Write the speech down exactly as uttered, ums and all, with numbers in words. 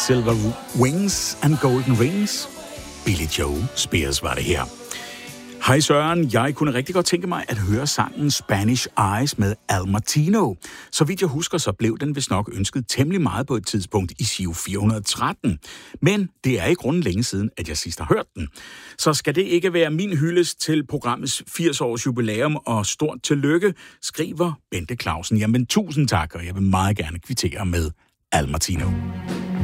Silver Wings and Golden Rings. Billy Joe Spears var det her. Hej Søren, jeg kunne rigtig godt tænke mig at høre sangen Spanish Eyes med Al Martino. Så vidt jeg husker, så blev den vist nok ønsket temmelig meget på et tidspunkt i Giro fire hundrede og tretten. Men det er i grunden længe siden, at jeg sidst har hørt den. Så skal det ikke være min hyldest til programmets firs års jubilæum og stort tillykke, skriver Bente Clausen. Jamen tusind tak, og jeg vil meget gerne kvittere med Al Martino.